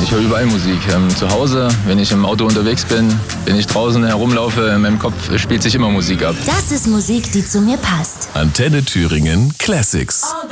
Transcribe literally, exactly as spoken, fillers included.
Ich höre überall Musik. Ähm, zu Hause, wenn ich im Auto unterwegs bin, wenn ich draußen herumlaufe, in meinem Kopf spielt sich immer Musik ab. Das ist Musik, die zu mir passt. Antenne Thüringen Classics.